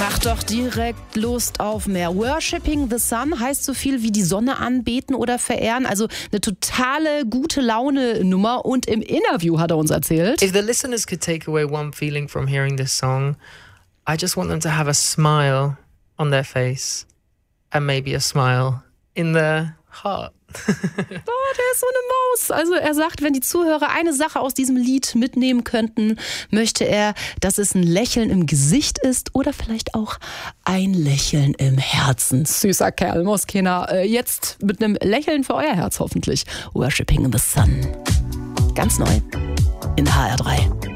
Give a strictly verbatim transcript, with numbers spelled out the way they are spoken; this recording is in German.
Macht doch direkt Lust auf mehr. Worshipping the Sun heißt so viel wie die Sonne anbeten oder verehren. Also eine totale gute Laune-Nummer. Und im Interview hat er uns erzählt: If the listeners could take away one feeling from hearing this song, I just want them to have a smile on their face and maybe a smile in their heart. Oh, der ist so eine Maus. Also er sagt, wenn die Zuhörer eine Sache aus diesem Lied mitnehmen könnten, möchte er, dass es ein Lächeln im Gesicht ist oder vielleicht auch ein Lächeln im Herzen. Süßer Kerl, Moskena. Jetzt mit einem Lächeln für euer Herz hoffentlich. Worshipping the Sun. Ganz neu in H R drei.